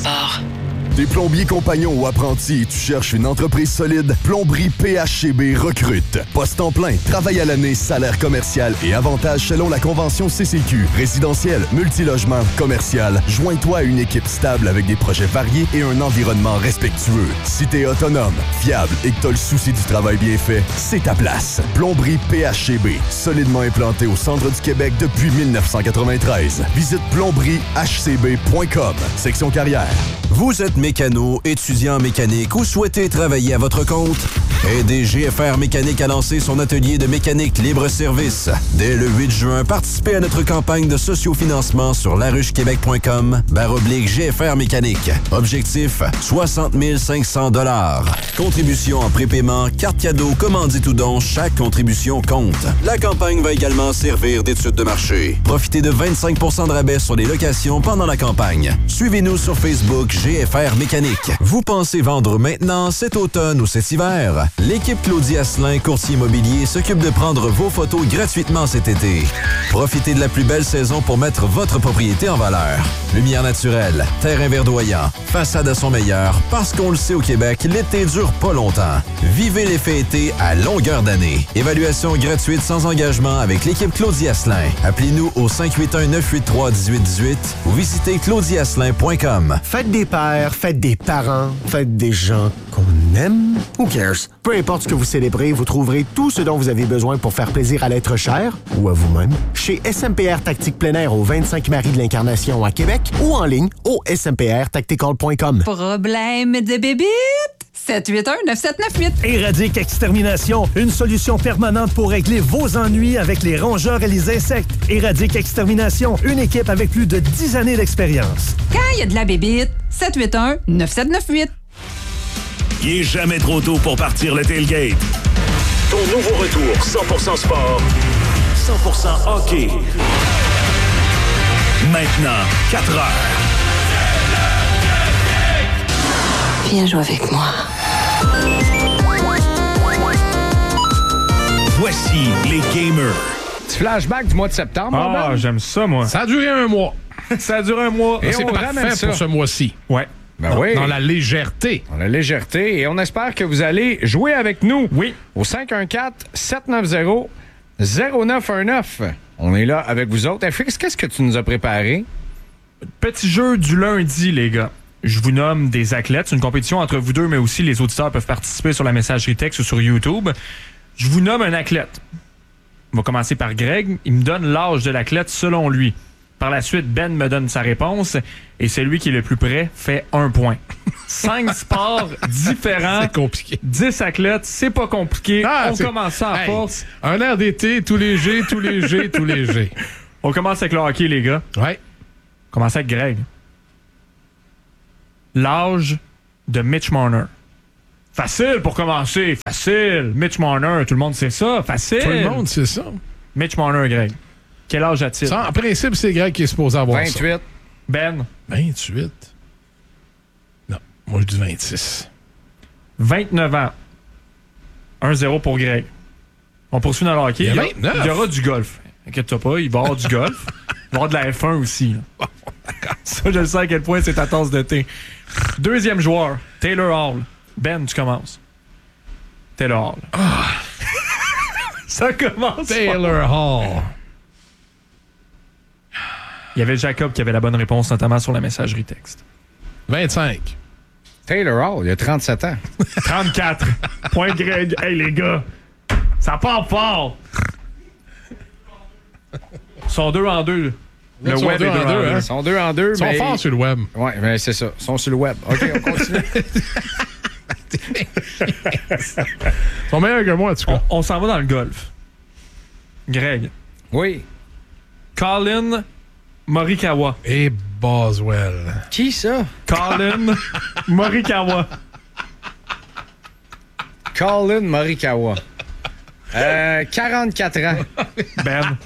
transport. Des plombiers compagnons ou apprentis et tu cherches une entreprise solide? Plomberie PHCB recrute. Poste en plein, travail à l'année, salaire commercial et avantages selon la convention CCQ. Résidentiel, multilogement, commercial. Joins-toi à une équipe stable avec des projets variés et un environnement respectueux. Si t'es autonome, fiable et que t'as le souci du travail bien fait, c'est ta place. Plomberie PHCB, solidement implantée au centre du Québec depuis 1993. Visite plombriehcb.com, section carrière. Vous êtes mécano, étudiant en mécanique ou souhaitez travailler à votre compte? Aidez GFR Mécanique à lancer son atelier de mécanique libre-service. Dès le 8 juin, participez à notre campagne de sociofinancement sur laruchequebec.com/GFR Mécanique. Objectif, 60 500 $. Contribution en prépaiement, carte cadeau, commandite ou don, chaque contribution compte. La campagne va également servir d'étude de marché. Profitez de 25 % de rabais sur les locations pendant la campagne. Suivez-nous sur Facebook GFR Mécanique. Vous pensez vendre maintenant, cet automne ou cet hiver? L'équipe Claudie Asselin, courtier immobilier, s'occupe de prendre vos photos gratuitement cet été. Profitez de la plus belle saison pour mettre votre propriété en valeur. Lumière naturelle, terrain verdoyant, façade à son meilleur, parce qu'on le sait au Québec, l'été dure pas longtemps. Vivez l'effet été à longueur d'année. Évaluation gratuite sans engagement avec l'équipe Claudie Asselin. Appelez-nous au 581-983-1818 ou visitez claudieasselin.com. Faites des pères, faites des parents, faites des gens qu'on aime. Who cares? Peu importe ce que vous célébrez, vous trouverez tout ce dont vous avez besoin pour faire plaisir à l'être cher ou à vous-même chez SMPR Tactique plein air au 25 Marie de l'Incarnation à Québec ou en ligne au smprtactical.com. Problème de bébite? 781-9798. Éradique Extermination, une solution permanente pour régler vos ennuis avec les rongeurs et les insectes. Éradique Extermination, une équipe avec plus de 10 années d'expérience. Quand il y a de la bébite, 781-9798. Il est jamais trop tôt pour partir le tailgate. Ton nouveau retour 100% sport, 100% hockey. Maintenant, 4 heures. Viens jouer avec moi. Voici les gamers. Petit flashback du mois de septembre. Ah, Ben? j'aime ça, moi. Ça a duré un mois. Ça a duré un mois. Et c'est on parfait ramène ça pour ce mois-ci. Ouais. Ben oui. Dans la légèreté. Dans la légèreté. Et on espère que vous allez jouer avec nous. Oui. Au 514-790-0919. On est là avec vous autres. FX, qu'est-ce que tu nous as préparé? Petit jeu du lundi, les gars. Je vous nomme des athlètes. C'est une compétition entre vous deux, mais aussi les auditeurs peuvent participer sur la messagerie texte ou sur YouTube. Je vous nomme un athlète. On va commencer par Greg. Il me donne l'âge de l'athlète selon lui. Par la suite, Ben me donne sa réponse et celui qui est le plus près fait 1 point. 5 sports différents. C'est compliqué. 10 athlètes, c'est pas compliqué. On commence ça en force. Un air d'été, tous les G, tous les G, tous les G. On commence avec le hockey, les gars. Ouais. On commence avec Greg. L'âge de Mitch Marner. Facile pour commencer. Facile. Mitch Marner, tout le monde sait ça. Facile. Tout le monde sait ça. Mitch Marner, Greg. Quel âge a-t-il? Ça, en principe, c'est Greg qui est supposé avoir 28. ça. Ben. 28. Non, moi je dis 26. 29 ans. 1-0 pour Greg. On poursuit dans le hockey. Il y a 29. Il y aura du golf. Inquiète-toi pas, il va y avoir du golf. Il va y avoir de la F1 aussi. Ça, je le sais à quel point c'est ta tasse de thé. Deuxième joueur, Taylor Hall. Ben, tu commences. Taylor Hall. Ah. Ça commence. Taylor Hall. Il y avait Jacob qui avait la bonne réponse, notamment sur la messagerie texte. 25. Taylor Hall, il a 37 ans. 34. Point Greg. Hey, les gars, ça part fort. Ils sont 2 en 2. Le web est 2 en 2. Ils sont 2 en 2. Ils sont forts sur le web. Oui, mais c'est ça. Ils sont sur le web. OK, on continue. Ils sont meilleurs que moi, en tout cas. On s'en va dans le golf. Greg. Oui. Colin Morikawa. Et Boswell. Qui ça? Colin Morikawa. Colin Morikawa. 44 ans. Ben.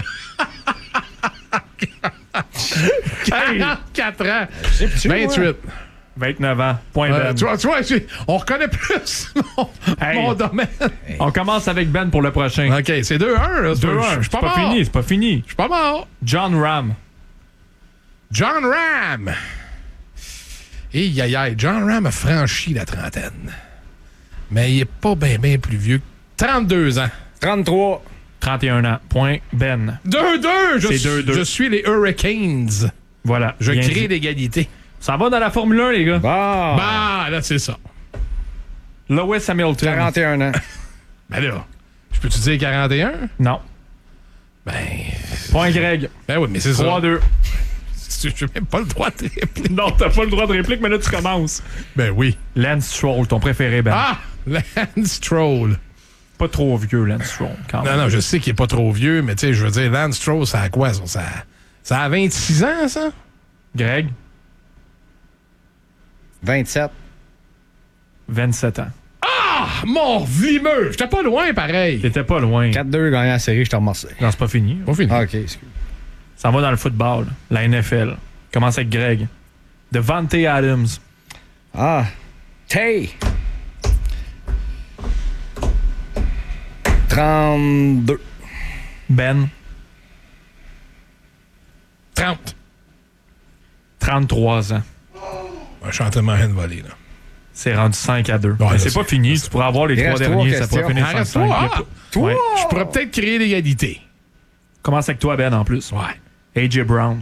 44 ans. 28. Moi. 29 ans. Point Ben. Tu vois, on reconnaît plus mon domaine. Hey. On commence avec Ben pour le prochain. OK, c'est 2-1. 2-1. C'est pas fini, c'est pas fini. Je suis pas mort. John Ram. John Ram. Et John Ram a franchi la trentaine. Mais il est pas bien plus vieux. 32 ans. 33. 31 ans. Point Ben. 2-2. C'est 2-2. Je suis les Hurricanes. Voilà. Je bien crée dit. l'égalité. Ça va dans la Formule 1, les gars. Bah, là, c'est ça. Lewis Hamilton. 41 ans. Ben là, je peux-tu dire 41? Non. Ben... Point Greg. Ben oui, mais c'est ça. 3-2. Je n'ai même pas le droit de réplique. Non, t'as pas le droit de réplique, mais là, tu commences. Ben oui. Lance Stroll, ton préféré, Ben. Ah! Lance Stroll. Pas trop vieux, Lance Stroll, quand même. Non, je sais qu'il est pas trop vieux, mais tu sais, je veux dire, Lance Stroll, ça a quoi, ça? Ça a 26 ans, ça? Greg? 27. 27 ans. Ah! Mon vlimeux! J'étais pas loin, pareil. T'étais pas loin. 4-2 gagné la série, je te remercie. Non, c'est pas fini. Pas fini. Ah, OK, excuse. Ça va dans le football, la NFL. Commence avec Greg. Devante Adams. Ah. Tay. 32. Ben. 30. 33 ans. Je suis en train de m'en voler, là. C'est rendu 5-2. Ouais, Mais là, c'est pas fini. Tu pourras avoir les Il 3 reste derniers. 3 Ça pourrait questions. finir Reste 5-5. toi. Toi! Ouais. Je pourrais peut-être créer l'égalité. Commence avec toi, Ben, en plus. Ouais. AJ Brown.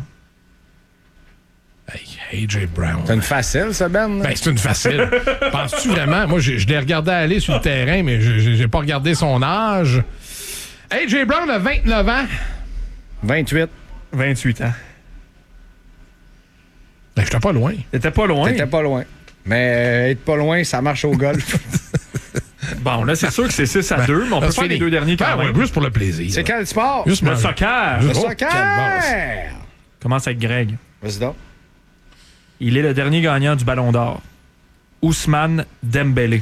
Hey, AJ Brown. C'est une facile, ça, Ben? Ben, c'est une facile. Penses-tu vraiment? Moi, je l'ai regardé aller sur le terrain, mais j'ai pas regardé son âge. AJ Brown a 29 ans. 28. 28 ans. Ben, j'étais pas loin. T'étais pas loin. T'étais pas loin. Mais être pas loin, ça marche au golf. Bon, là, c'est sûr que c'est 6-2, mais on peut faire les deux derniers quand même. Juste pour le plaisir. C'est quel sport? Juste Le manger. soccer. Le Oh, soccer! quelle Commence avec Greg. Vas-y donc. Il est le dernier gagnant du Ballon d'Or. Ousmane Dembélé.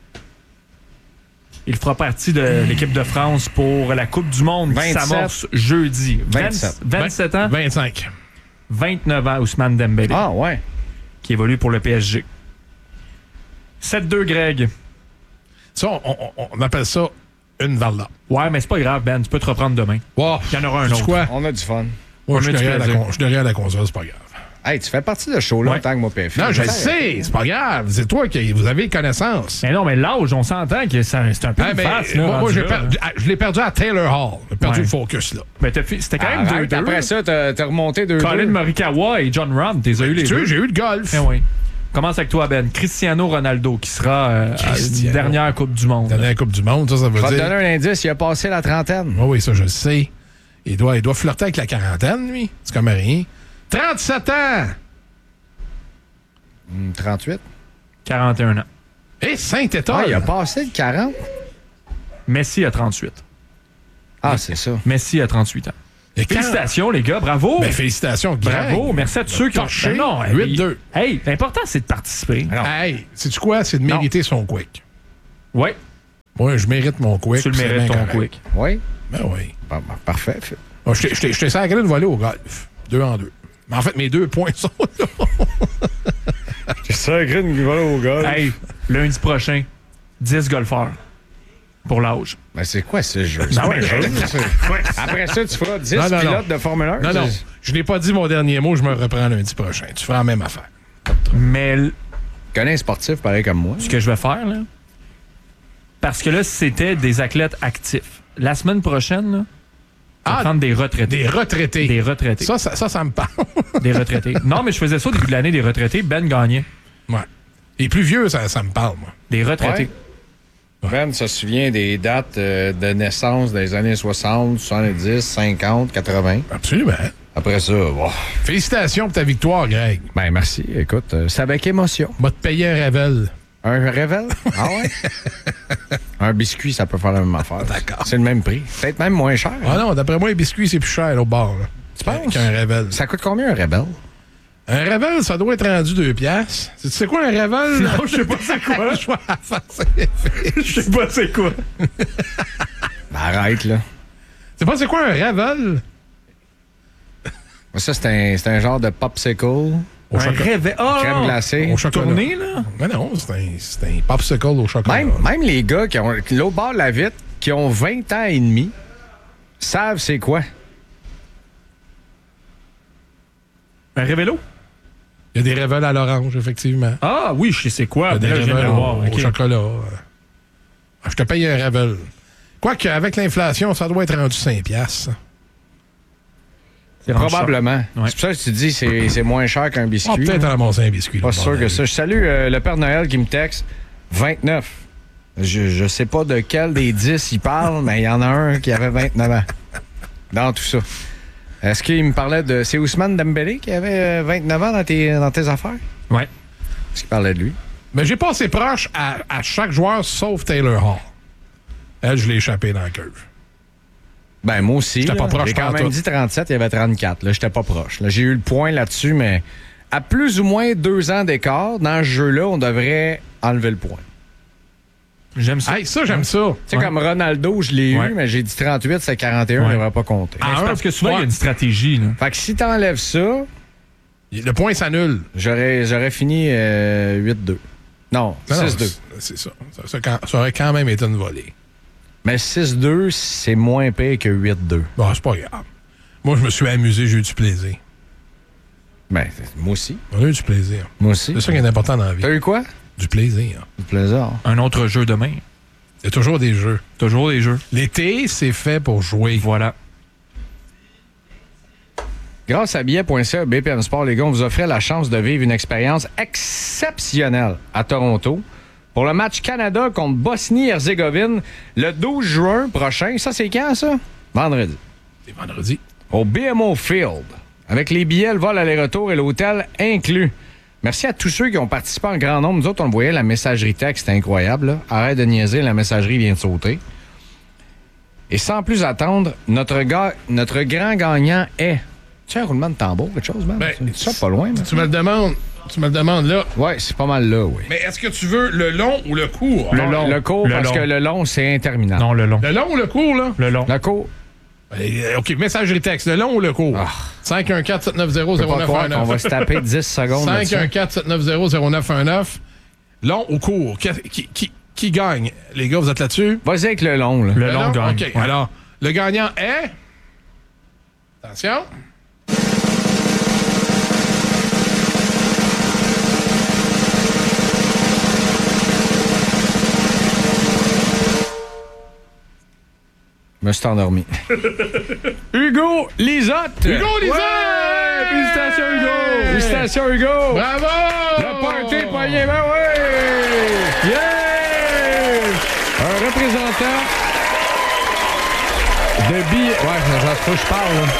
Il fera partie de l'équipe de France pour la Coupe du Monde qui 27. s'amorce jeudi. 27. 27 ans? 25. 29 ans, Ousmane Dembélé, Ah, ouais. qui évolue pour le PSG. 7-2, Greg. Ça, on appelle ça une varla. Ouais, mais c'est pas grave, Ben. Tu peux te reprendre demain. Wow. Il y en aura un Sais-tu autre. quoi? On a du fun. Moi, je a suis du plaisir. derrière la console, c'est pas grave. Hey, tu fais partie de ce show-là Ouais. en tant que moi, PF. Non, je le sais, c'est pas grave. C'est toi qui vous avez connaissance. Mais non, mais l'âge, on s'entend que c'est un peu Ah, une ben, face. Là, moi, rendu j'ai là, perdu- je l'ai perdu à Taylor Hall. J'ai perdu Ouais. le focus, là. Mais c'était quand même Arrête, 2-2. après ça, t'as remonté 2-2. Colin Morikawa et John Rahm, t'es eu les Tu deux. sais, j'ai eu le golf. Eh oui. Commence avec toi, Ben. Cristiano Ronaldo, qui sera à la Cristiano. dernière Coupe du Monde. Dernière Coupe du Monde, ça Je veut vais te dire... donner un indice, il a passé la trentaine. Oui, ça, je le sais. Il doit flirter avec la quarantaine, lui. C'est comme rien. 37 ans! 38. 41 ans. Et Saint-Étoile! Ah, il a passé le 40. Messi a 38. Ah, c'est ça. Messi a 38 ans. Et quand- Félicitations, les gars. Bravo. Ben, félicitations, Greg. Bravo. Merci à tous ceux qui ont... torché. Ben non, 8-2. Hey, l'important, c'est de participer. Hey, sais-tu quoi? C'est de mériter son quick. Oui, Moi, je mérite mon quick. tu le puis c'est mérites, bien ton correct. quick. Oui. Ben oui. Parfait. Oh, je t'ai sacré une volée au golf. 2-2. Mais en fait, mes 2 points sont là. J'ai sacré une volée au golf. Hey, lundi prochain, 10 golfeurs pour l'âge. Ben, c'est quoi ce jeu? Non, mais Après ça, tu feras 10 Non, non, pilotes non. de Formule 1? Non, non. Je n'ai pas dit mon dernier mot. Je me reprends lundi prochain. Tu feras la même affaire. Mais Tu connais un sportif pareil comme moi? ce que je vais faire, là, parce que là, c'était des athlètes actifs. La semaine prochaine, là, je vais prendre des retraités. Des retraités. Des retraités. Ça me parle. Des retraités. Non, mais je faisais ça au début de l'année, des retraités. Ben gagnait. Ouais. Les plus vieux, ça me parle, moi. Des retraités. Ben se souvient des dates de naissance des années 60, 70, 50, 80. Absolument. Après ça, bon. Félicitations pour ta victoire, Greg. Ben merci. Écoute, c'est avec émotion. Va te payer un Revel. Un Revel? Ah ouais? Un biscuit, ça peut faire la même affaire. D'accord. C'est le même prix. Peut-être même moins cher. Ah non, d'après moi, les biscuits, c'est plus cher au bar. Là. Tu penses? Qu'un Revel. Ça coûte combien un Rebel? Un Revel, ça doit être rendu 2 piastres. Tu sais quoi, un Revel? Non, je sais pas c'est quoi. Je sais pas c'est quoi. Ben, arrête, là. Tu sais pas c'est quoi un Revel? Ça, c'est un genre de popsicle. Au chocolat. Crème glacée. Au chocolat. Tourné, là? Mais non, c'est un popsicle au chocolat. Même les gars qui ont l'autre bord de la vitre, qui ont 20 ans et demi, savent c'est quoi. Un Révélo? Il y a des Revel à l'orange, effectivement. Ah oui, je sais c'est quoi. Il y a des Là, je viens de Revel le voir. au OK. chocolat. Je te paye un Revel. Quoique, avec l'inflation, ça doit être rendu 5$. C'est rendu Probablement. cher. Ouais. C'est pour ça que tu dis que c'est moins cher qu'un On va biscuit. peut-être ramasser un biscuit. Pas là, sûr bordel. que ça. Je salue le Père Noël qui me texte 29. Je sais pas de quel des 10 il parle, mais il y en a un qui avait 29 ans. Dans tout ça. Est-ce qu'il me parlait de... C'est Ousmane Dembélé qui avait 29 ans dans tes affaires? Ouais. Est-ce qu'il parlait de lui? Mais j'ai passé proche à chaque joueur sauf Taylor Hall. Elle, je l'ai échappé dans la curve. Ben, moi aussi. J'étais pas proche J'ai quand même pantoute. dit 37, il y avait 34. Là, j'étais pas proche. Là, j'ai eu le point là-dessus, mais à plus ou moins 2 ans d'écart, dans ce jeu-là, on devrait enlever le point. J'aime ça. Hey, ça, j'aime ça. Tu sais, comme Ronaldo, je l'ai Ouais. eu, mais j'ai dit 38, c'est 41, Ouais. il devrait pas compter. Mais c'est parce que souvent, il y a une stratégie. Là. Fait que si t'enlèves ça, Le point s'annule. j'aurais fini 8-2. Non, Non, 6-2. C'est ça. Ça aurait quand même été une volée. Mais 6-2, c'est moins pire que 8-2. Bon, c'est pas grave. Moi, je me suis amusé, j'ai eu du plaisir. Ben, moi aussi. On a eu du plaisir. Moi aussi. C'est ça qui est important dans la vie. T'as eu quoi? Du plaisir. Du plaisir. Un autre jeu demain. Il y a toujours des jeux. Toujours des jeux. L'été, c'est fait pour jouer. Voilà. Grâce à billet.ca, BPM Sport, les gars, on vous offrait la chance de vivre une expérience exceptionnelle à Toronto pour le match Canada contre Bosnie-Herzégovine le 12 juin prochain. Ça, c'est quand, ça? Vendredi. C'est vendredi. Au BMO Field. Avec les billets, le vol aller-retour et l'hôtel inclus. Merci à tous ceux qui ont participé en grand nombre. Nous autres, on le voyait, la messagerie texte, c'était incroyable. Là. Arrête de niaiser, la messagerie vient de sauter. Et sans plus attendre, notre grand gagnant est... Tu as un roulement de tambour, quelque chose, man? Ben, c'est pas loin, man. Tu me le demandes là. Ouais, c'est pas mal là, oui. Mais est-ce que tu veux le long ou le court? Le long. Le court, Le parce long. que le long, c'est interminable. Non, le long. Le long ou le court, là? Le long. Le court, OK, messagerie texte. Le long ou le court? 514-790-0919. on va se taper 10 secondes. de ça. 514-790-0919. Long ou court? Qui gagne? Les gars, vous êtes là-dessus? Vas-y avec le long, là. Le long gagne. OK, Ouais. alors, le gagnant est... Attention. Je me suis endormi. Hugo Lisotte! Hugo Lisotte! Ouais! Félicitations, Hugo! Félicitations, Hugo! Bravo! Le party poignet, ben oui! Yeah! Un représentant de billets... Ouais, ça faut que je parle, là.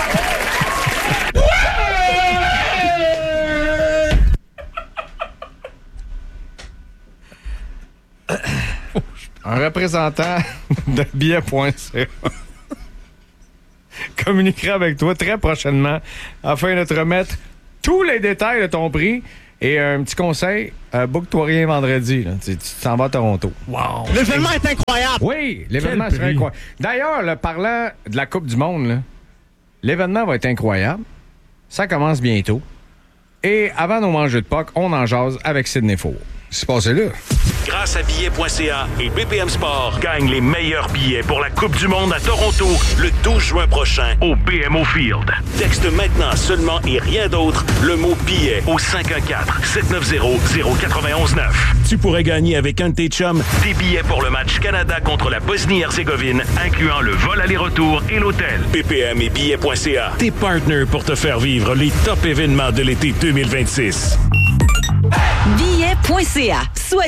Un représentant de billets.ca communiquera avec toi très prochainement afin de te remettre tous les détails de ton prix. Et un petit conseil, book-toi rien vendredi. Là. Tu t'en vas à Toronto. Wow. L'événement est incroyable! Oui, l'événement Quel sera prix. incroyable. D'ailleurs, là, parlant de la Coupe du Monde, là, l'événement va être incroyable. Ça commence bientôt. Et avant nos manches de Pâques, on en jase avec Sidney Faux. C'est passé là. Grâce à billets.ca et BPM Sport, gagne les meilleurs billets pour la Coupe du Monde à Toronto le 12 juin prochain au BMO Field. Texte maintenant seulement et rien d'autre le mot billet au 514-790-0919. Tu pourrais gagner avec un de tes chums des billets pour le match Canada contre la Bosnie-Herzégovine, incluant le vol aller-retour et l'hôtel. BPM et billets.ca, tes partenaires pour te faire vivre les top événements de l'été 2026. Billets.ca. Soyez